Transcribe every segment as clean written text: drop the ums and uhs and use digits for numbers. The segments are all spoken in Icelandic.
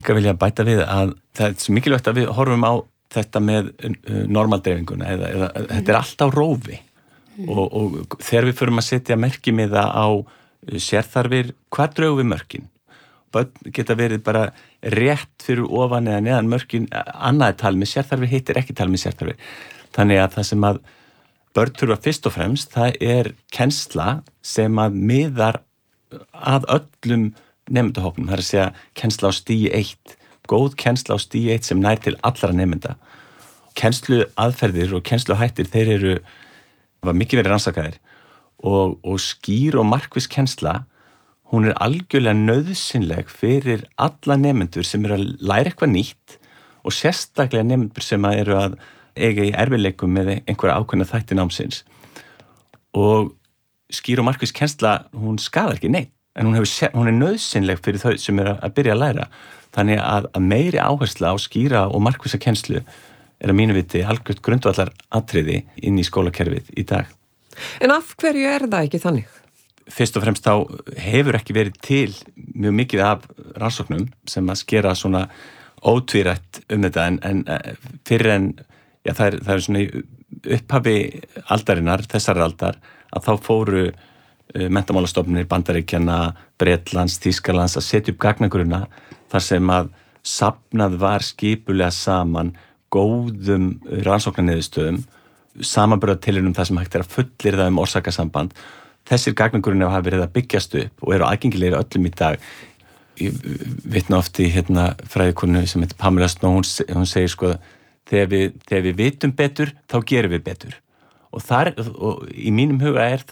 Ég vilja bæta við að það er svo mikilvægt að við horfum á þetta með normaldreifinguna eða þetta allt á rófi og þegar við förum að setja merkimiða á sérþarfir, hvar draugum við mörkin? Börn geta verið bara rétt fyrir ofan eða neðan mörkin, annað er talið með sérþarfir, hitt er ekki talið með sérþarfir. Þannig að það sem að börn þurfa fyrst og fremst, það er kennsla sem að miðar að öllum nemendahópnum, það er að segja kennsla á stigi 1, góð kennsla á stigi 1 sem nær til allra nemenda. Kennslu aðferðir og kennslu hættir, þeir var mikið verið rannsakaðir og skýr og markviss kennsla, hún er algjörlega nauðsynleg fyrir alla nemendur sem að læra eitthvað nýtt og sérstaklega nemendur sem að að eiga í erfiðleikum með einhverja ákveðna þætti námsins. Og skýr og markviss kennsla, hún skaðar ekki neitt, en hún er nauðsynleg fyrir þau sem að byrja að læra. Þannig að meiri áhersla á skýra og markvissa kennslu að mínu viti algjört grundvallar atriði inn í skólakerfið í dag. En af hverju það ekki þannig? Fyrst og fremst þá hefur ekki verið til mjög mikið af rannsóknum sem að skera svona ótvírætt þetta en fyrir en það er svona í upphafi aldarinnar, þessar aldar, að þá fóru menntamálastofnunir Bandaríkjanna, Bretlands, Þýskalands að setja upp gagnagrunna þar sem að safnað var skipulega saman góðum rannsóknarniðurstöðum, samanburðartilraunum þar sem hægt að fullyrða orsakasamband. Þessir gagnagrunnar hafa verið að byggjast upp og eru aðgengilegir öllum í dag. Ég vitna oft í fræðikonu sem heitir Pamela Snow, hún segir sko, þegar við vitum betur, þá gerum við betur. Og í mínum huga er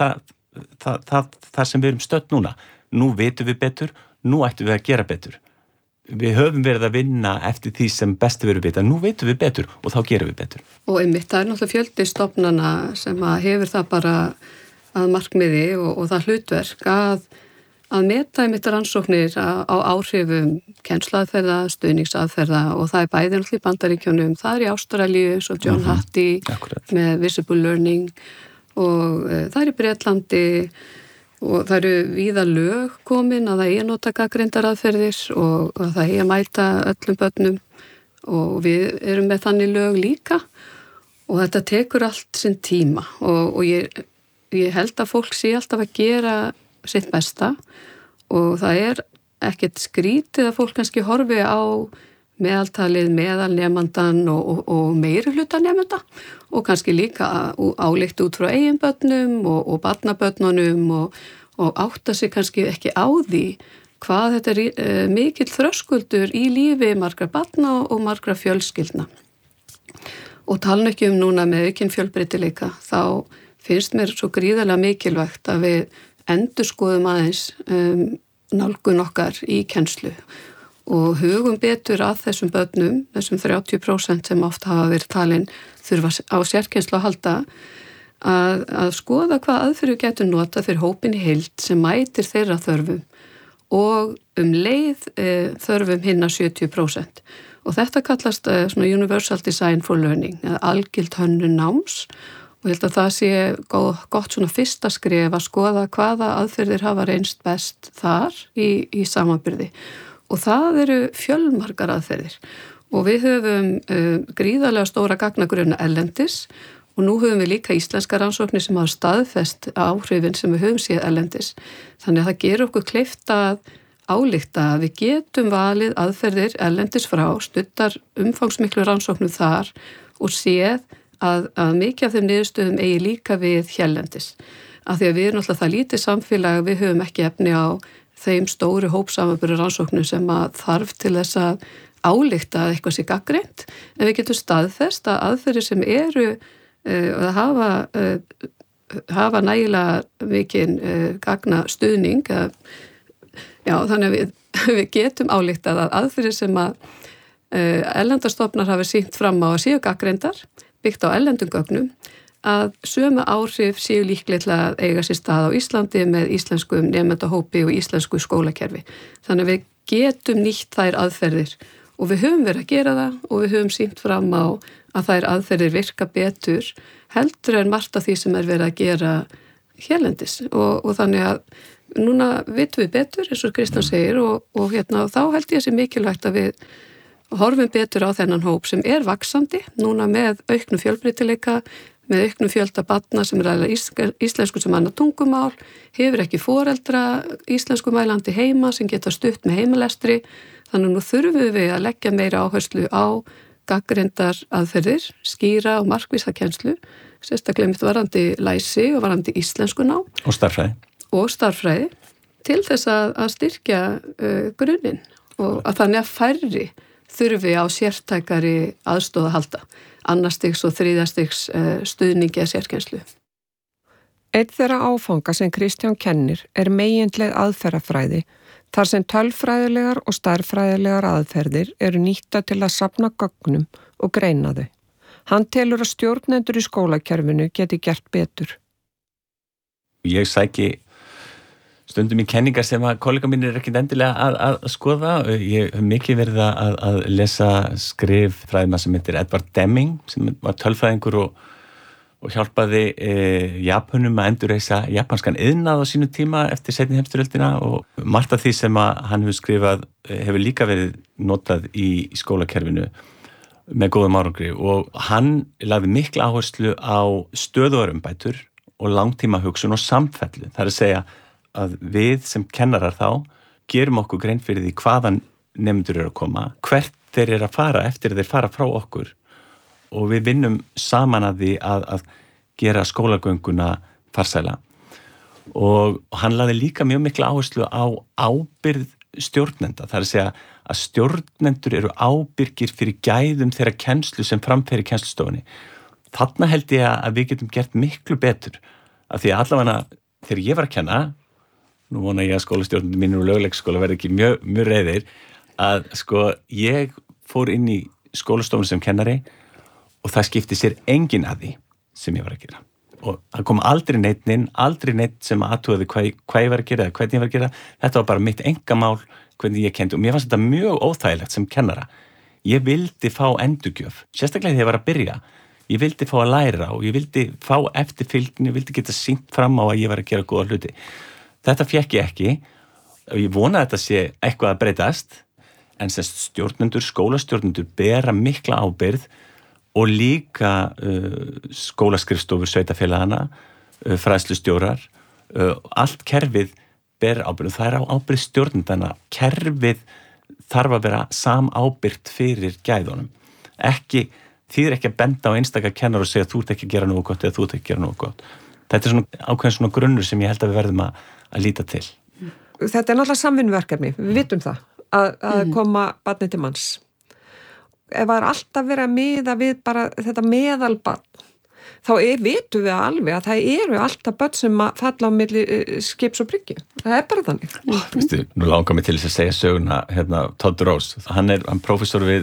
það sem við erum stödd núna. Nú vitum við betur, nú ættum við að gera betur. Við höfum verið að vinna eftir því sem best við erum vita. Nú vitum við betur og þá gerum við betur. Og einmitt, það er náttúrulega fjöldi stofnana sem að hefur það bara að markmiði og það hlutverk að meta einmitt rannsóknir á áhrifum kennsluaðferða, stuðningsaðferða og það er bæði náttúrulega í Bandaríkjunum, það er í Ástralíu eins og John Hattie með Visible Learning og það er í Bretlandi og það eru víða lög komin að það nota gagnrýndaraðferðir og að það að mæta öllum börnum og við erum með þannig lög líka og þetta tekur allt sinn tíma og ég held að fólk sé alltaf að gera sitt besta og það er ekkert skrítið að fólk kannski horfi á meðaltalið meðal nemandan og meiri hluta nemenda og kannski líka álíkt út frá eiginbörnum og barnabörnunum og átta sig kannski ekki á því hvað þetta er mikill þröskuldur í lífi margra barna og margra fjölskyldna. Og tala ekki núna með aukinn fjölbreytileika, þá finnst mér svo gríðarlega mikilvægt að við endurskoðum aðeins nálgun okkar í kennslu og hugum betur að þessum börnum, þessum 30% sem oft hafa verið talin þurfa á sérkennslu að halda, að skoða hvað aðferðir getur nota fyrir hópin í heild sem mætir þeirra þörfum og leið þörfum hinna 70%. Og þetta kallast svona Universal Design for Learning, algild hönnun náms og ég held að það sé gott svona fyrsta skref að skoða hvaða aðferðir hafa reynst best þar í samanburði. Og það eru fjölmargar aðferðir og við höfum gríðarlega stóra gagnagrunna erlendis og nú höfum við líka íslenska rannsóknir sem hafa staðfest áhrifin sem við höfum séð erlendis. Þannig að það gerur okkur kleift að álykta að við getum valið aðferðir erlendis frá, studdar umfangsmiklu rannsóknum þar og séð að mikið af þeim niðurstöðum eigi líka við hérlendis. Af því að við erum náttúrulega það lítið samfélag, við höfum ekki efni á þeim stóru hópsamanburði rannsóknum sem að þarf til þess að álykta að eitthvað sé gagnrýnt, en við getum staðfest að aðferðir sem eru hafa nægilega mikinn gagna stuðning, þannig að við getum ályktað að aðferðir sem að erlendastofnar hafi sýnt fram á að séu gagnrýndar, byggt á erlendum gögnum, að sömu áhrif séu líklega til að eiga sér stað á Íslandi með íslenskum nemendahópi og íslensku skólakerfi. Þannig að við getum nýtt þær aðferðir og við höfum verið að gera það og við höfum sýnt fram á að þær aðferðir virka betur heldur en margt af því sem verið að gera hérlendis og þannig að núna vitum við betur, eins og Kristján segir og þá held ég sé mikilvægt að við horfum betur á þennan hóp sem vaxandi, núna með auknu fjölbreytileika, með auknu fjölda barna sem ræða íslensku sem annað tungumál, hefur ekki foreldra íslenskumælandi heima sem geta stutt með heimalestri, þannig nú þurfum við að leggja meira áherslu á gagnreyndar aðferðir, skýra og markvissa kennslu, sérstaklega mitt varandi læsi og varandi íslenskuna og starffræði til þess að styrkja grunninn og að þannig að færri þurfi á sértækari aðstoð að halda, annarstigs og þriðastigs stuðningi að sérkennslu. Einn þeirra áfanga sem Kristján kennir megindleg aðferðafræði, þar sem tölfræðilegar og stærðfræðilegar aðferðir eru nýtta til að safna gögnum og greina þau. Hann telur að stjórnendur í skólakerfinu geti gert betur. Ég sæki stundum í kenningar sem að kollega mínir ekki endilega að skoða. Ég hef mikið verið að lesa skrif fræðimann sem heitir Edward Deming, sem var tölfræðingur og hjálpaði Japanum að endurreisa japanskan iðnað á sínu tíma eftir seinni heimsstyrjöldina og margt af því sem að hann hefur skrifað hefur líka verið notað í skólakerfinu með góðum árangri og hann lagði mikla áherslu á stöðuumbætur og langtíma hugsun og samfellu. Það er að segja að við sem kennarar þá gerum okkur grein fyrir því hvaðan nemendur eru að koma, hvert þeir eru að fara eftir þeir fara frá okkur og við vinnum saman að því að gera skólagönguna farsæla. Og hann lagði líka mjög mikla áherslu á ábyrgð stjórnenda, það er að segja að stjórnendur eru ábyrgir fyrir gæðum þeirra kennslu sem framfer í kennslustofunni. Þarna held ég að við getum gert miklu betur, af því að allavega þegar ég var að kenna, nú vona ég að skólastjórnendur mínir og löglegsskóla verði ekki mjög reiðir, að ég fór inn í skólastofun sem kennari og það skipti sér enginn að því sem ég var að gera. Og það kom aldrei neitt sem athugaði hvað ég var að gera eða hvernig ég var að gera. Þetta var bara mitt einkamál hvernig ég kenndi og mér fannst þetta mjög óþægilegt sem kennara. Ég vildi fá endurgjöf, sérstaklega þegar ég var að byrja. Ég vildi fá að læra og ég vildi fá eftirfylgni, ég vildi geta sýnt fram á að ég var að gera góða hluti. Þetta fékk ég ekki og ég vona að þetta sé eitthvað að breytast en sem stjórnendur, skólastjórnendur bera mikla ábyrgð og líka skólaskrifstofur sveitarfélagana, fræðslustjórar, allt kerfið ber ábyrgð og það á ábyrgð stjórnendana. Kerfið þarf að vera samábyrgt fyrir gæðunum. Þýðir ekki að benda á einstaka kennar og segja þú ert ekki að gera nógu gott eða þú ert ekki að gera nógu gott. Þetta er svona ákveðin svona grunnur sem ég held að við verðum að líta til. Þetta er náttúrulega samvinnuverkefni, við vitum það, að koma barni til manns. Ef það er alltaf verið að miða við bara þetta meðalbarn, þá vitum við alveg að það eru alltaf börn sem að falla á milli skips og bryggju. Það er bara þannig. Vistu, nú langar mig til þess að segja söguna, Todd Rose. Hann er prófessor við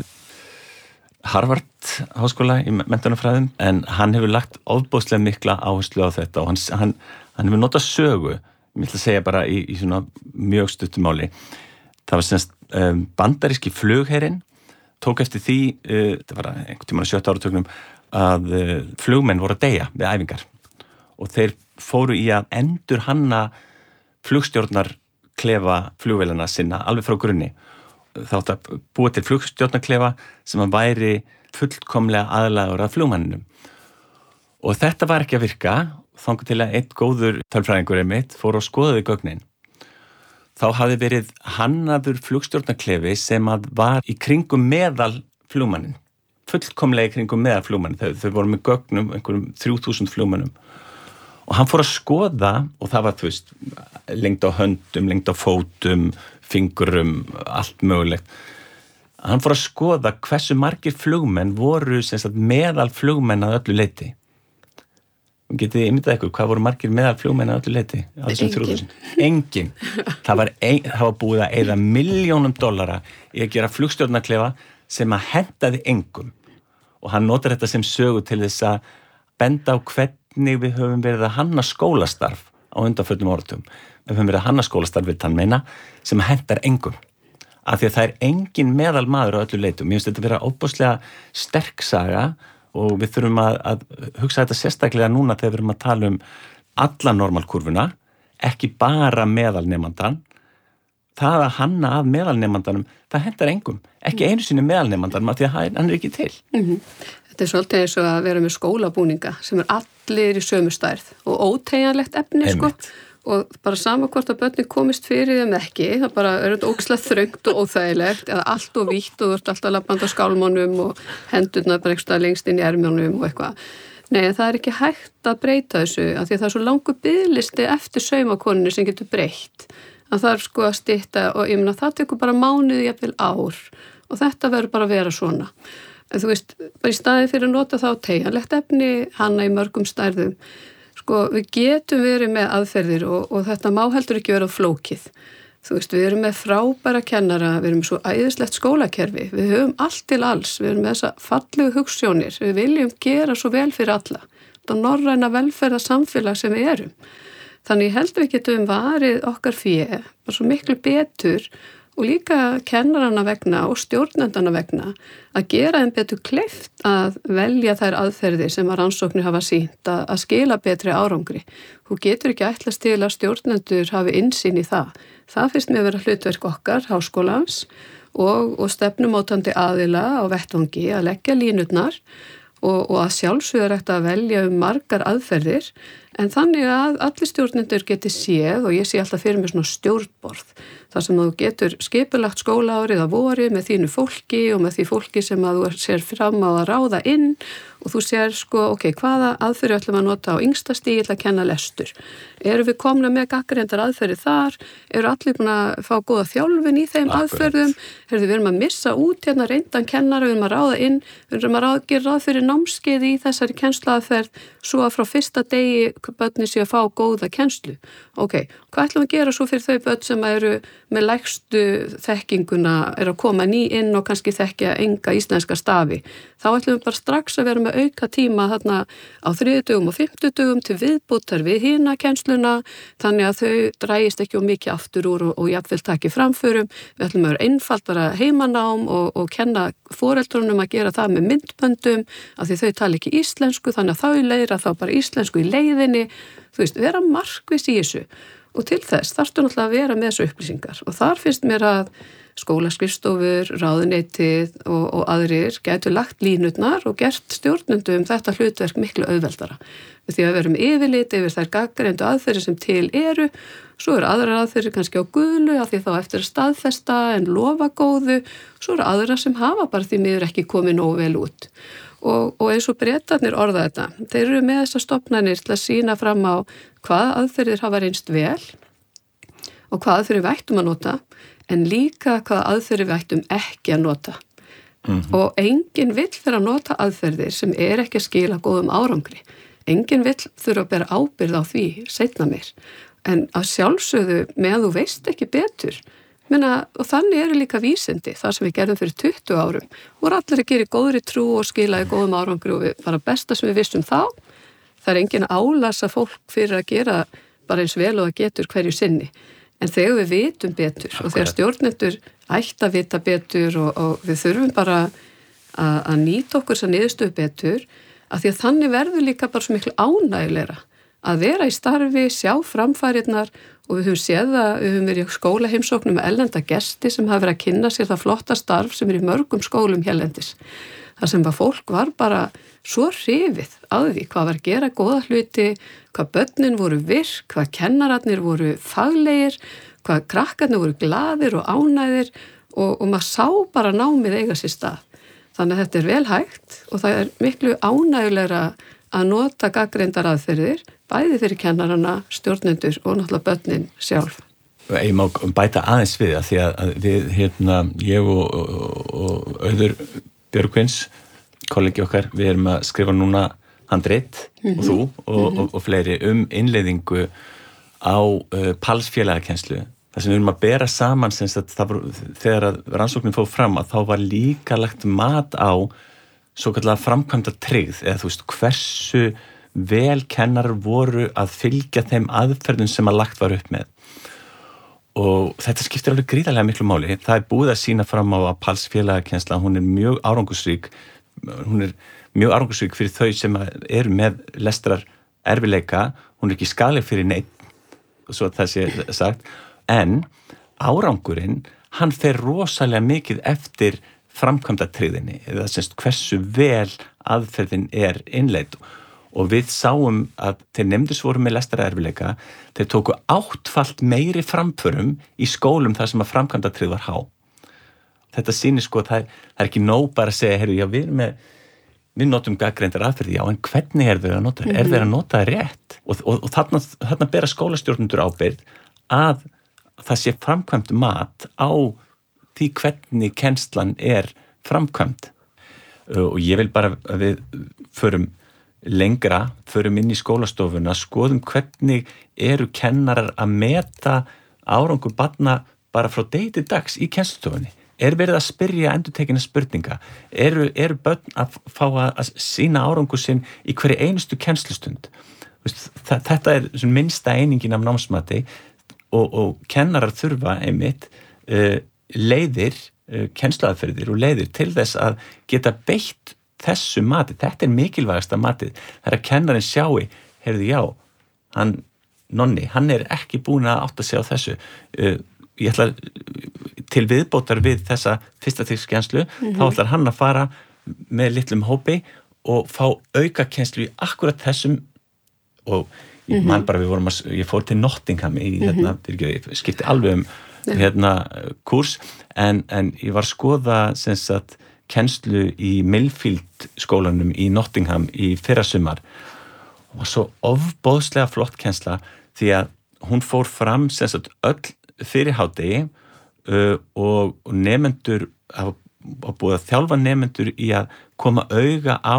Harvard háskóla í menntunarfræðum en hann hefur lagt ofboðslega mikla áherslu á þetta og hann hefur notað sögu, ég ætla að segja bara í svona mjög stuttum máli. Það var semst bandaríski flugherinn tók eftir því, þetta var einhvern tímann á 7. áratugnum, að flugmenn voru að deyja við æfingar og þeir fóru í að endurhanna flugstjórnarklefa flugvélana sinna alveg frá grunni. Þátt að búa til flugstjórnarklefa sem að væri fullkomlega aðlagur að flugmanninum. Og þetta var ekki að virka, þangað til að einn góður tölfræðingur einmitt fór og skoðaði gögnin. Þá hafði verið hannaður flugstjórnarklefi sem að var í kringum meðal flugmannin. Fullkomlega í kringum meðal flugmannin. Þau voru með gögnum, einhverjum 3000 flugmannum. Og hann fór að skoða, og það var lengd á höndum, lengd á fótum, fingurum, allt mögulegt. Hann fór að skoða hversu margir flugmenn voru meðal flugmenn að öllu leyti. Getið þið ímyndað ykkur, hvað voru margir meðal flugmenn að öllu leyti? Engin. Það var búið að eyða $milljónum í að gera flugstjórnarklefa sem að hentaði engum. Og hann notar þetta sem sögu til þess að benda á hvernig við höfum verið að hanna skólastarf á undanförnum áratugum. Við höfum verið að hanna skólastarf við tannmeina sem hentar engum. Af því að það er engin meðal maður á öllu leitum. Mér finnst þetta vera óbúslega sterk saga og við þurfum að hugsa þetta sérstaklega núna þegar við erum að tala alla normalkurvuna ekki bara meðalnemandan. Það að hanna að meðalnemandanum, það hendar engum, ekki einu sinni meðalnemandanum af því að hann ekki til. Þetta svolítið eins og að vera með skólabúninga sem allir í sömu stærð og óteigjanlegt efni, sko. Og bara sama hvort að börnin komist fyrir þeim ekki, það bara þetta ógeðslega þröngt og óþægilegt eða allt og vítt og þú ert alltaf labbandi á skálmónum og hendurnar bara eitthvað lengst inn í ermjónum og eitthvað. Nei, það ekki hægt að breyta þessu af því að það svo langur biðlisti eftir saumakonunni sem getur breytt. Það þarf sko að stytta og ég meina það tekur bara mánuði jafnvel ár og þetta verður bara að vera svona. En þú veist, bara í staði fyrir að nota þá teigjanlegt efni, hanna í mörgum stærðum. Sko, við getum verið með aðferðir og þetta má heldur ekki vera flókið. Þú veist, við erum með frábæra kennara, við erum með svo æðislegt skólakerfi, við höfum allt til alls, við erum með þessa fallegu hugsjónir, við viljum gera svo vel fyrir alla. Þetta norræna velferðarsamfélag sem við erum. Þannig ég held við getum varið okkar fé, bara svo miklu betur og líka kennarana vegna og stjórnendana vegna að gera þeim betur kleift að velja þær aðferðir sem að rannsóknir hafa sýnt að skila betri árangri. Þú getur ekki ætlast til að stjórnendur hafi innsýn í það. Það finnst mér að vera hlutverk okkar, háskólans og stefnumótandi aðila á vettvangi að leggja línurnar og að sjálfsögður eftir að velja margar aðferðir en þannig að allir stjórnendur geti séð og ég sé alltaf fyrir mig svona stjórnborð þar sem þú getur skipulagt skólaárið að vori með þínu fólki og með því fólki sem að þú sér fram á að ráða inn og þú sér sko, ok, hvaða aðferði ætlum að nota á yngsta stíl að kenna lestur. Erum við komna með gagnreyndar aðferði þar? Eru allir búin að fá góða þjálfun í þeim aðferðum? Við erum að missa út hérna reyndan kennara, við erum að ráða inn, við erum að gera ráð fyrir námskeið í þessari kennsluaðferð svo að frá fyrsta degi börnin sé að fá góða kennslu. Ok, hvað ætlum að gera svo fyrir þau börn sem eru með lægstu þekkinguna, eru að koma ný inn og kannski þekkja enga íslenska stafi? Þá ætlum við bara strax að vera með auka tíma þarna á 30 og 50 dögum til viðbótar við hina kennsluna þannig að þau drægist ekki of mikið aftur úr og jafnvel taki framförum. Við ætlum að vera einfaldara heimanám og kenna foreldrunum að gera það með myndböndum af því þau tala ekki íslensku þannig að þau læra þá bara íslensku í leiðinni. Þú veist, vera markviss í þessu og til þess þarftu náttúrulega að vera með þessu upplýsingar og þar finnst mér að skólaskrifstofur, ráðuneytið og aðrir gætu lagt línurnar og gert stjórnendum þetta hlutverk miklu auðveldara. Við því að verum yfirlit yfir þær gagnrændu aðferðir sem til eru, svo eru aðrar aðferðir kannski á gulu af því þá eftir að staðfesta en lofa góðu, svo eru aðrar sem hafa bara því miður ekki komið nógu vel út. Og eins og Bretarnir orða þetta, þeir eru með þessar stofnanir til að sýna fram á hvað aðferðir hafa reynst vel og hvað aðferðir við ættum að nota en líka hvað aðferðir við ættum ekki að nota. Og enginn vill fyrir að nota aðferðir sem ekki að skila góðum árangri. Enginn vill þurfa að bera ábyrgð á því seinna meir. En að sjálfsögðu með þú veist ekki betur. Og þannig eru líka vísindi, það sem við gerðum fyrir 20 árum. Voru allir að gera í góðri trú og skila í góðum árangri og bara besta sem við vissum þá. Það enginn að álasa fólk fyrir að gera bara eins vel og að getur hverju sinni. En þegar við vitum betur og þegar stjórnendur ætti að vita betur og við þurfum bara að nýta okkur þessa niðurstöðu betur af því að þannig verður líka bara svo miklu ánægilegra að vera í starfi, sjá framfærirnar og við höfum séð að við höfum verið í skólaheimsóknum með erlenda gesti sem hafa verið að kynna sér það flotta starf sem í mörgum skólum hérlendis. Það sem að fólk var bara svo hrifið á því hvað var að gera góða hluti, hvað börnin voru virk, hvað kennararnir voru faglegir, hvað krakkarnir voru glaðir og ánæðir og maður sá bara námið eiga sér stað. Þannig að þetta vel hægt og það miklu ánægulegra að nota gagnreyndar aðferðir, bæði fyrir kennarana, stjórnendur og náttúrulega börnin sjálf. Ég má bæta aðeins við að því að við, ég og Auður Björgvins, kollegi okkar, við erum að skrifa núna handrit og þú og fleiri innleiðingu á PALS-félagakennslu. Það sem við erum að bera saman þegar að rannsóknin fór fram að þá var líka lagt mat á svo kallega framkvæmda tryggð eða þú veist hversu vel kennarar voru að fylgja þeim aðferðum sem að lagt var upp með. Og þetta skiptir alveg gríðarlega miklu máli. Það búið að sýna fram á að PALS-félagakennsla, hún mjög árangursrík. Hún mjög árangursrík fyrir þau sem eru með lestrar erfileika. Hún ekki skaðleg fyrir neitt. svo það sé sagt, en árangurinn, hann fer rosalega mikið eftir framkvæmdatryggðinni, eða semst hversu vel aðferðin innleidd. Og við sáum að þeir nemendurnir voru með lestrarerfiðleika, þeir tóku 8-falt meiri framförum í skólum þar sem að framkvæmdatryggð var há. Þetta sýnir sko að það er ekki nóg bara að segja, heyrðu, já, við notum gagnreyndar aðferði, já, en hvernig er þeir að nota það? Er þeir að nota það rétt? Og þarna bera skólastjórnendur ábyrgð að það sé framkvæmt mat á því hvernig kennslan er framkvæmt. Og ég vil bara að við förum inn í skólastofuna, skoðum hvernig eru kennarar að meta árangur barna bara frá degi til dags í kennslustofunni. Verið að spyrja endurtekinna spurninga? Eru börn að fá að sýna árangur sinn í hverju einustu kennslustund? Þetta er minnsta einingin af námsmati og kennarar þurfa einmitt leiðir, kennsluaðferðir og leiðir til þess að geta beitt þessu mati. Þetta er mikilvægasta matið. Það er að kennarinn sjái, heyrðu, já, hann er ekki búin að átta sig á þessu. Ég ætla til viðbótar við þessa fyrsta stigs-kennslu, þá ætlar hann að fara með litlum hópi og fá auka kennslu í akkurat þessum, og ég man bara, ég fór til Nottingham ég skipti alveg kurs, en ég var að skoða sem sagt kennslu í Millfield skólanum í Nottingham í fyrrasumar, og var svo ofboðslega flott kennsla, því að hún fór fram sem sagt öll fyrir hádegi og nemendur hafa búið að þjálfa nemendur í að koma auga á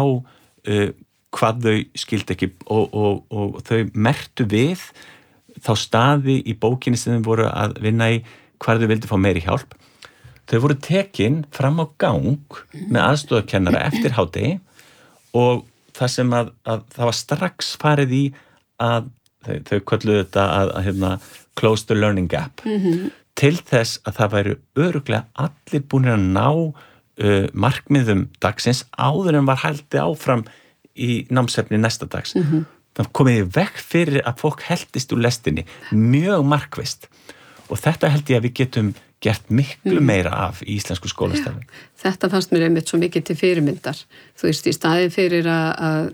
hvað þau skildi ekki og þau merktu við þá staði í bókinni sem þau voru að vinna í hvar þau vildi fá meiri hjálp. Þau voru tekin fram á gang með aðstoðarkennara eftir hádegi, og það sem að það var strax farið í að þau kölluðu þetta að close the learning gap, til þess að það væru örugglega allir búin að ná markmiðum dagsins áður en var haldið áfram í námsefni næsta dags. Það komið í veg fyrir að fólk heldist úr lestinni mjög markvisst, og þetta held ég að við getum gert miklu meira af í íslensku skólastarfi. Þetta fannst mér einmitt svo mikið til fyrirmyndar. Þú veist, í staðin fyrir að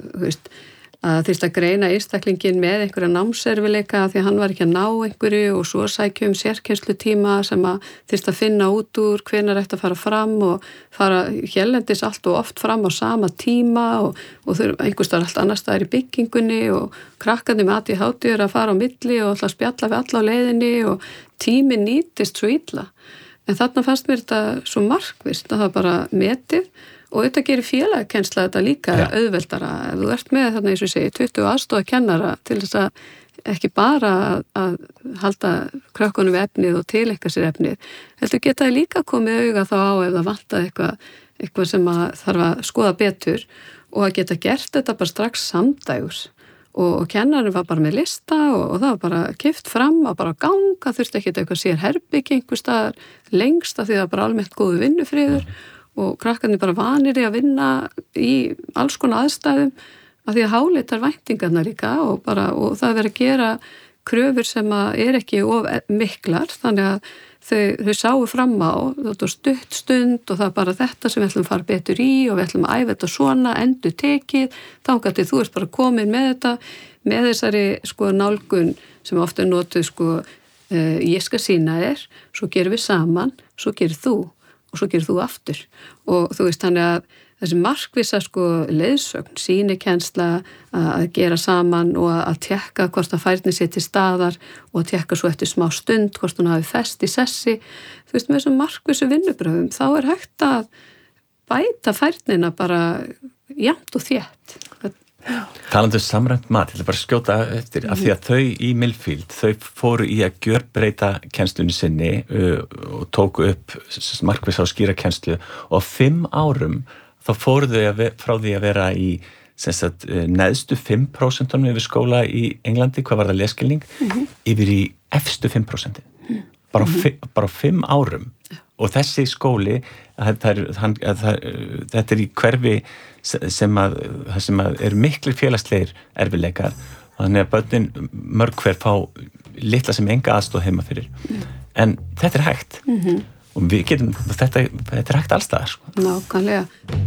þyrst að greina einstaklingin með einhverja námserfileika því að hann var ekki að ná einhverju, og svo sækja sérkennslutíma sem að þyrst að finna út úr hvenær ætti að fara fram og fara hérlendis allt og oft fram á sama tíma, og einhvers staðar allt annars staðar í byggingunni, og krakkandi með ADHD að fara á milli og alltaf spjalla við alla á leiðinni, og tími nýtist svo illa. En þarna fannst mér þetta svo markvisst að það bara metið. Og þetta gerir félagkennsla þetta líka auðveldara. Ef þú ert með þarna, eins og ég segi, 20 aðstoðarkennara til þess að ekki bara að halda krökkunum við efnið og tileinka sér efnið, heldur geta líka komið auga þá á ef það vantar eitthvað sem að þarf að skoða betur, og að geta gert þetta bara strax samdægus. Og kennarinn var bara með lista og það var bara kippt fram að bara ganga, þurfti ekki eitthvað sér herbyggi einhvers staðar lengst, af því það bara almennt góðu vinnufriður, og krakkarnir bara vanir í að vinna í alls konar aðstæðum, af því að háleitar væntingarnar líka, og það verið að gera kröfur sem að ekki of miklar, þannig að þau sáu fram á þetta stutt stund, og það er bara þetta sem við ætlum að fara betur í, og við ætlum að æfa þetta svona, endur tekið, þangað til þú ert bara komin með þetta, með þessari nálgun sem ofta er notuð ég skal sýna þér, svo gerum við saman, svo gerir þú, og svo gerir þú aftur. Og þú veist, þannig að þessi markvissa leiðsögn, sýnikennsla, að gera saman og að tékka hvort að færni sé til staðar, og að tékka svo eftir smá stund hvort hún hafi fest í sessi. Þú veist, með þessum markvissu vinnubröfum þá er hægt að bæta færnina bara jafnt og þétt. Talandi samræmt mat, ég ætla bara að skjóta eftir, af því að þau í Millfield, þau fóru í að gjörbreyta kennslunni sinni og tóku upp markvissa og skýra kennslu, og á 5 árum þá fóru þau frá því að vera í neðstu 5% yfir skóla í Englandi, hvað var það leskilning, yfir í efstu 5%. Bara á 5 árum. Og þessi skóli, þetta er í hverfi sem er miklir félagslegir erfiðleikar, þannig að börnin mörg hver fá litla sem enga aðstoð heima fyrir en þetta er hægt og við getum, þetta er hægt allstaðar sko. Nákvæmlega.